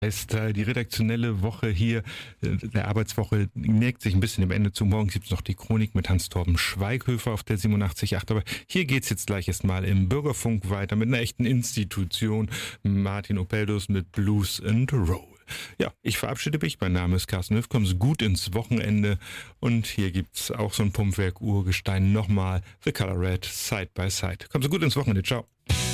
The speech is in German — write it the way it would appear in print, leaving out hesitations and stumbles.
Heißt, die redaktionelle Woche hier, der Arbeitswoche neigt sich ein bisschen dem Ende zu. Morgen gibt's noch die Chronik mit Hans-Torben Schweighöfer auf der 87.8. Aber hier geht's jetzt gleich erstmal im Bürgerfunk weiter mit einer echten Institution. Martin Opeldus mit Blues and Roll. Ja, ich verabschiede mich. Mein Name ist Carsten Höf. Kommen Sie gut ins Wochenende. Und hier gibt's auch so ein Pumpwerk Urgestein nochmal. The Color Red, Side by Side. Kommen Sie gut ins Wochenende. Ciao.